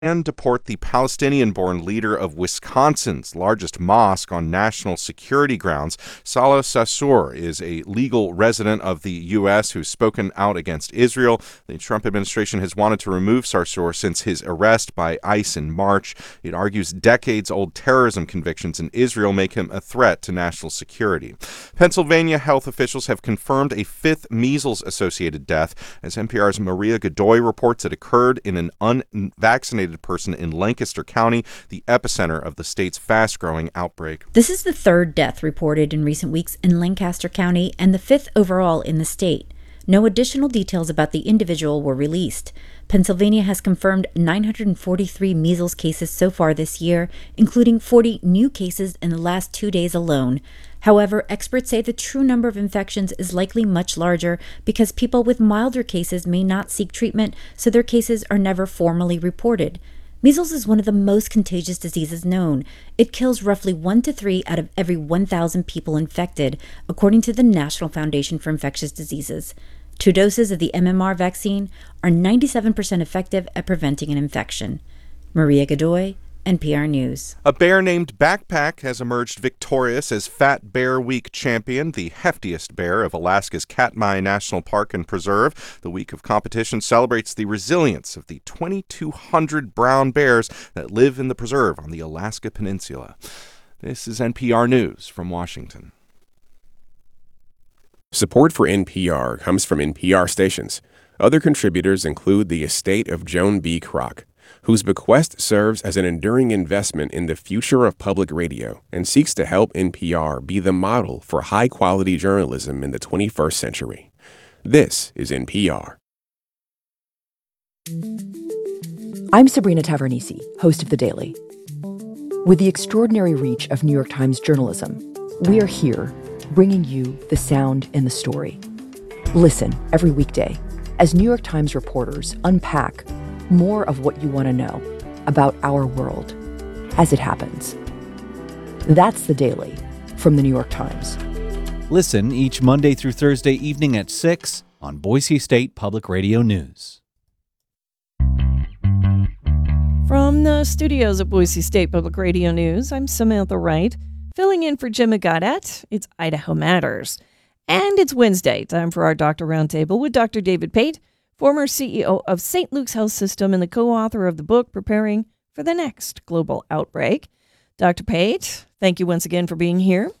And deport the Palestinian-born leader of Wisconsin's largest mosque on national security grounds. Salah Sarsour is a legal resident of the U.S. who's spoken out against Israel. The Trump administration has wanted to remove Sarsour since his arrest by ICE in March. It argues decades-old terrorism convictions in Israel make him a threat to national security. Pennsylvania health officials have confirmed a fifth measles-associated death, as NPR's Maria Godoy reports it occurred in an unvaccinated person in Lancaster County, the epicenter of the state's fast-growing outbreak. This is the third death reported in recent weeks in Lancaster County and the fifth overall in the state. No additional details about the individual were released. Pennsylvania has confirmed 943 measles cases so far this year, including 40 new cases in the last 2 days alone. However, experts say the true number of infections is likely much larger because people with milder cases may not seek treatment, so their cases are never formally reported. Measles is one of the most contagious diseases known. It kills roughly 1 to 3 out of every 1,000 people infected, according to the National Foundation for Infectious Diseases. 2 doses of the MMR vaccine are 97% effective at preventing an infection. Maria Godoy, NPR News. A bear named Backpack has emerged victorious as Fat Bear Week champion, the heftiest bear of Alaska's Katmai National Park and Preserve. The week of competition celebrates the resilience of the 2,200 brown bears that live in the preserve on the Alaska Peninsula. This is NPR News from Washington. Support for NPR comes from NPR stations. Other contributors include the estate of Joan B. Kroc, whose bequest serves as an enduring investment in the future of public radio and seeks to help NPR be the model for high-quality journalism in the 21st century. This is NPR. I'm Sabrina Tavernise, host of The Daily. With the extraordinary reach of New York Times journalism, we are here bringing you the sound and the story. Listen every weekday as New York Times reporters unpack more of what you want to know about our world as it happens. That's The Daily from The New York Times. Listen each Monday through Thursday evening at 6 on Boise State Public Radio News. From the studios of Boise State Public Radio News, I'm Samantha Wright, filling in for Jim Gaudette. It's Idaho Matters. And it's Wednesday, time for our Doctor Roundtable with Dr. David Pate, former CEO of St. Luke's Health System and the co-author of the book Preparing for the Next Global Outbreak. Dr. Pate, thank you once again for being here.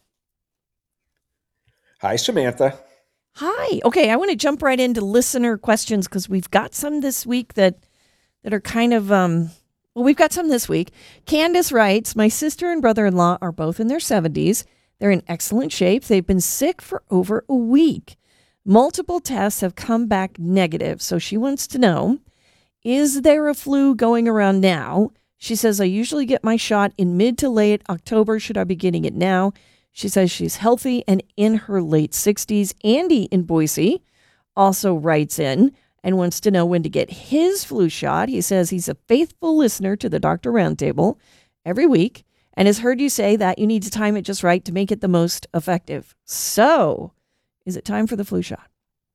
Hi, Samantha. Hi. Okay, I want to jump right into listener questions because we've got some this week that are kind of, we've got some this week. Candace writes, my sister and brother-in-law are both in their 70s. They're in excellent shape. They've been sick for over a week. Multiple tests have come back negative, so she wants to know, is there a flu going around now? She says, I usually get my shot in mid to late October. Should I be getting it now? She says she's healthy and in her late 60s. Andy in Boise also writes in and wants to know when to get his flu shot. He says he's a faithful listener to the Doctor Roundtable every week and has heard you say that you need to time it just right to make it the most effective. So, is it time for the flu shot?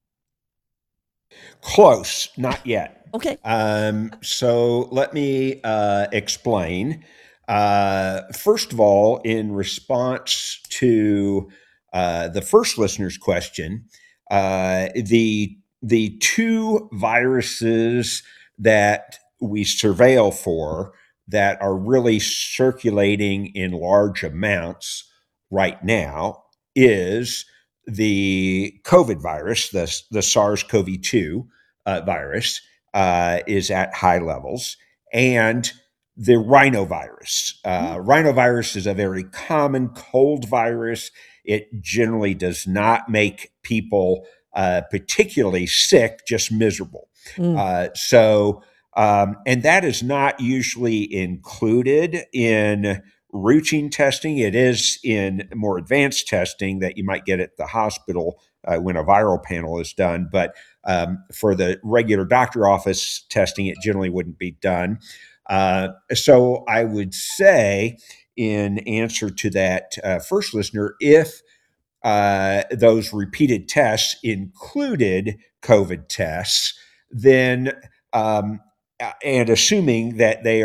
Close, not yet. Okay. So let me explain. First of all, in response to the first listener's question, the 2 viruses that we surveil for that are really circulating in large amounts right now is the COVID virus, the SARS-CoV-2 virus is at high levels, and the rhinovirus. Rhinovirus is a very common cold virus. It generally does not make people particularly sick, just miserable. And that is not usually included in routine testing. It is in more advanced testing that you might get at the hospital when a viral panel is done. But for the regular doctor office testing, it generally wouldn't be done. So I would say, in answer to that first listener, if those repeated tests included COVID tests, then and assuming that they